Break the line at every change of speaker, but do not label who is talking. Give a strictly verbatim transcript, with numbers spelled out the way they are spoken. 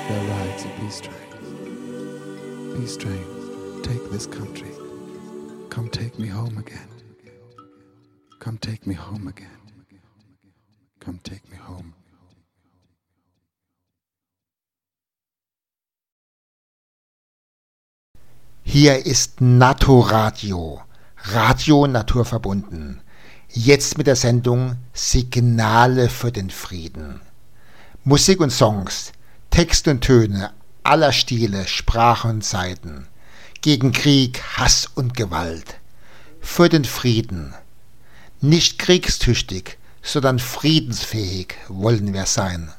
There rides a peace train. Peace train, take this country. Come take me home again. Come take me home again. Come take me home.
Hier ist Naturradio, Radio naturverbunden. Jetzt mit der Sendung Signale für den Frieden. Musik und Songs, Text und Töne aller Stile, Sprachen und Zeiten. Gegen Krieg, Hass und Gewalt. Für den Frieden. Nicht kriegstüchtig, sondern friedensfähig wollen wir sein.